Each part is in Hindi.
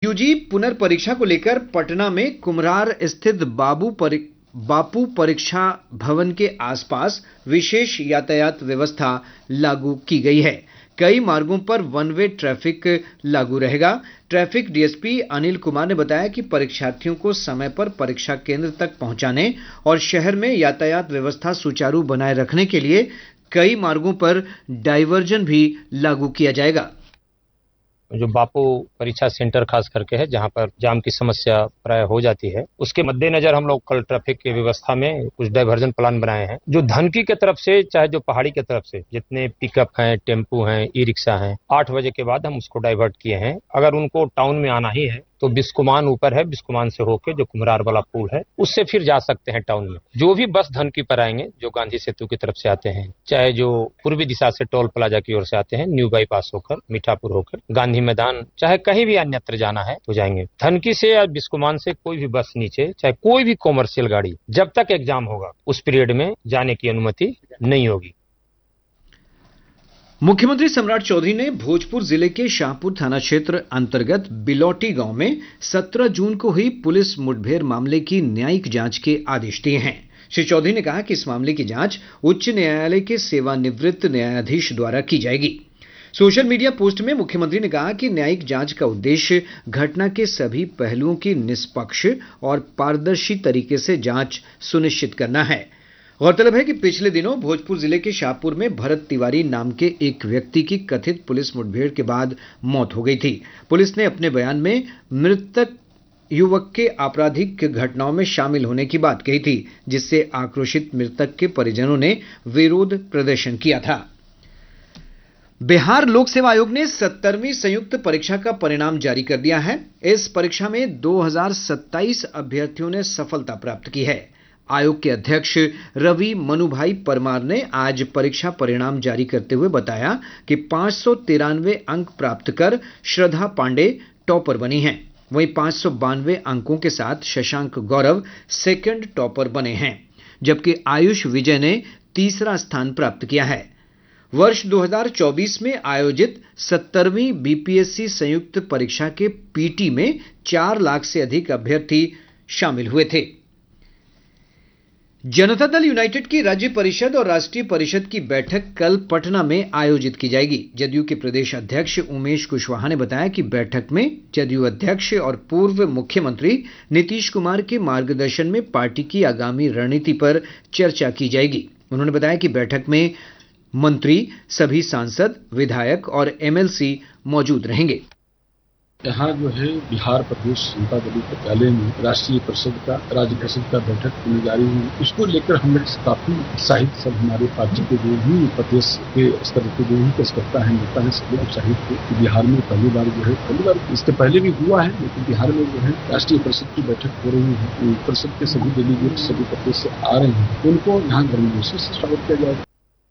यूजी पुनर्परीक्षा को लेकर पटना में कुम्हरार स्थित बापू परीक्षा भवन के आसपास विशेष यातायात व्यवस्था लागू की गई है। कई मार्गों पर वन वे ट्रैफिक लागू रहेगा। ट्रैफिक डीएसपी अनिल कुमार ने बताया कि परीक्षार्थियों को समय पर परीक्षा केंद्र तक पहुंचाने और शहर में यातायात व्यवस्था सुचारू बनाए रखने के लिए कई मार्गों पर डायवर्जन भी लागू किया जाएगा। जो बापू परीक्षा सेंटर खास करके है, जहां पर जाम की समस्या प्राय हो जाती है, उसके मद्देनजर हम लोग कल ट्रैफिक की व्यवस्था में कुछ डायवर्जन प्लान बनाए हैं। जो धनकी के तरफ से चाहे जो पहाड़ी के तरफ से जितने पिकअप हैं, टेम्पू हैं, ई रिक्शा हैं, 8 बजे के बाद हम उसको डाइवर्ट किए हैं। अगर उनको टाउन में आना ही है तो बिस्कुमान ऊपर है, बिस्कुमान से होके जो कुम्हरार वाला पुल है उससे फिर जा सकते हैं टाउन में। जो भी बस धनकी पर आएंगे, जो गांधी सेतु की तरफ से आते हैं, चाहे जो पूर्वी दिशा से टोल प्लाजा की ओर से आते हैं, न्यू बाईपास होकर, मीठापुर होकर, गांधी मैदान, चाहे कहीं भी अन्यत्र जाना है तो जाएंगे। धनकी से या बिस्कुमान से कोई भी बस नीचे, चाहे कोई भी कॉमर्शियल गाड़ी, जब तक एग्जाम होगा उस पीरियड में जाने की अनुमति नहीं होगी। मुख्यमंत्री सम्राट चौधरी ने भोजपुर जिले के शाहपुर थाना क्षेत्र अंतर्गत बिलौटी गांव में 17 जून को हुई पुलिस मुठभेड़ मामले की न्यायिक जांच के आदेश दिए हैं। श्री चौधरी ने कहा कि इस मामले की जांच उच्च न्यायालय के सेवानिवृत्त न्यायाधीश द्वारा की जाएगी। सोशल मीडिया पोस्ट में मुख्यमंत्री ने कहा कि न्यायिक जांच का उद्देश्य घटना के सभी पहलुओं की निष्पक्ष और पारदर्शी तरीके से जांच सुनिश्चित करना है। गौरतलब है कि पिछले दिनों भोजपुर जिले के शाहपुर में भरत तिवारी नाम के एक व्यक्ति की कथित पुलिस मुठभेड़ के बाद मौत हो गई थी। पुलिस ने अपने बयान में मृतक युवक के आपराधिक घटनाओं में शामिल होने की बात कही थी, जिससे आक्रोशित मृतक के परिजनों ने विरोध प्रदर्शन किया था। बिहार लोक सेवा आयोग ने 70वीं संयुक्त परीक्षा का परिणाम जारी कर दिया है। इस परीक्षा में 2027 अभ्यर्थियों ने सफलता प्राप्त की है। आयोग के अध्यक्ष रवि मनुभाई परमार ने आज परीक्षा परिणाम जारी करते हुए बताया कि 593 अंक प्राप्त कर श्रद्धा पांडे टॉपर बनी हैं। वहीं 592 अंकों के साथ शशांक गौरव सेकंड टॉपर बने हैं, जबकि आयुष विजय ने तीसरा स्थान प्राप्त किया है। वर्ष 2024 में आयोजित 70वीं बीपीएससी संयुक्त परीक्षा के पीटी में 4 लाख से अधिक अभ्यर्थी शामिल हुए थे। जनता दल यूनाइटेड की राज्य परिषद और राष्ट्रीय परिषद की बैठक कल पटना में आयोजित की जाएगी। जदयू के प्रदेश अध्यक्ष उमेश कुशवाहा ने बताया कि बैठक में जदयू अध्यक्ष और पूर्व मुख्यमंत्री नीतीश कुमार के मार्गदर्शन में पार्टी की आगामी रणनीति पर चर्चा की जाएगी। उन्होंने बताया कि बैठक में मंत्री, सभी सांसद, विधायक और एमएलसी मौजूद रहेंगे। यहाँ जो है बिहार प्रदेश जनता दल कार्यालय में राष्ट्रीय परिषद का, राज्य परिषद का बैठक होने जा रही है। इसको लेकर हम लोग काफी उत्साहित, सब हमारे पार्टी के जो भी प्रदेश के स्तर के जो भी कार्यकर्ता है, नेता है, सब उत्साहित थे। बिहार में पहली बार इसके पहले भी हुआ है, लेकिन बिहार में जो है राष्ट्रीय परिषद की बैठक हो रही है। परिषद के सभी डेलीगेट सभी प्रदेश से आ रहे हैं, उनको यहाँ गर्मी से स्वागत किया जाएगा।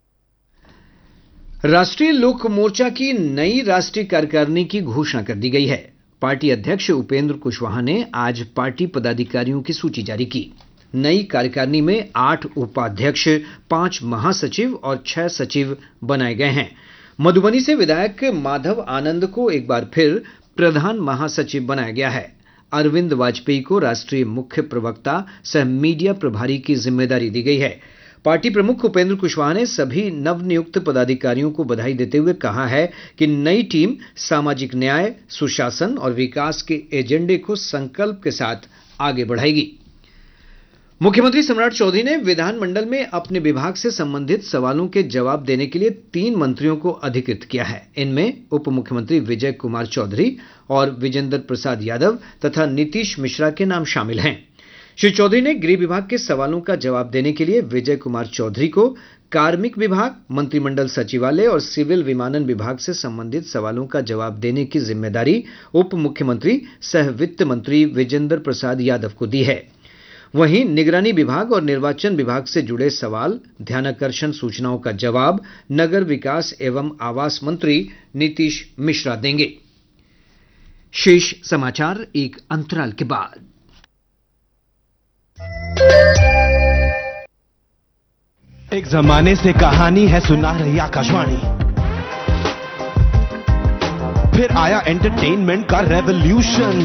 राष्ट्रीय लोक मोर्चा की नई राष्ट्रीय कार्यकारिणी की घोषणा कर दी गई है। पार्टी अध्यक्ष उपेंद्र कुशवाहा ने आज पार्टी पदाधिकारियों की सूची जारी की। नई कार्यकारिणी में 8 उपाध्यक्ष, 5 महासचिव और 6 सचिव बनाए गए हैं। मधुबनी से विधायक माधव आनंद को एक बार फिर प्रधान महासचिव बनाया गया है। अरविंद वाजपेयी को राष्ट्रीय मुख्य प्रवक्ता सह मीडिया प्रभारी की जिम्मेदारी दी गई है। पार्टी प्रमुख उपेंद्र कुशवाहा ने सभी नवनियुक्त पदाधिकारियों को बधाई देते हुए कहा है कि नई टीम सामाजिक न्याय, सुशासन और विकास के एजेंडे को संकल्प के साथ आगे बढ़ाएगी। मुख्यमंत्री सम्राट चौधरी ने विधानमंडल में अपने विभाग से संबंधित सवालों के जवाब देने के लिए 3 मंत्रियों को अधिकृत किया है। इनमें उप मुख्यमंत्री विजय कुमार चौधरी और विजेंद्र प्रसाद यादव तथा नीतीश मिश्रा के नाम शामिल हैं। श्री चौधरी ने गृह विभाग के सवालों का जवाब देने के लिए विजय कुमार चौधरी को, कार्मिक विभाग, मंत्रिमंडल सचिवालय और सिविल विमानन विभाग से संबंधित सवालों का जवाब देने की जिम्मेदारी उप मुख्यमंत्री सह वित्त मंत्री विजेंद्र प्रसाद यादव को दी है। वहीं निगरानी विभाग और निर्वाचन विभाग से जुड़े सवाल, ध्यानाकर्षण सूचनाओं का जवाब नगर विकास एवं आवास मंत्री नीतीश मिश्रा देंगे। शेष समाचार एक अंतराल के बाद। एक जमाने से कहानी है सुना रही आकाशवाणी, फिर आया एंटरटेनमेंट का रेवोल्यूशन।